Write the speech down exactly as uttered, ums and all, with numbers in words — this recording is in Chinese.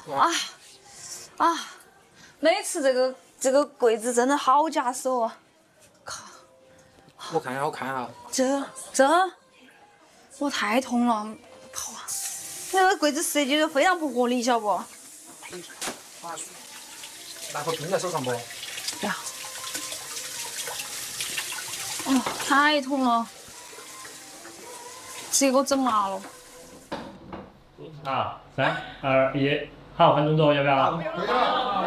啊啊！每次这个这个柜子真的好夹手啊！靠！ 我看一下，我看一下。 这这，我太痛了！靠啊！那个柜子设计的非常不合理，晓不？ 拿块冰在手上不？ 不要。哦，太痛了，直接给我整麻了。 啊，三二一，好，换动作，要不要？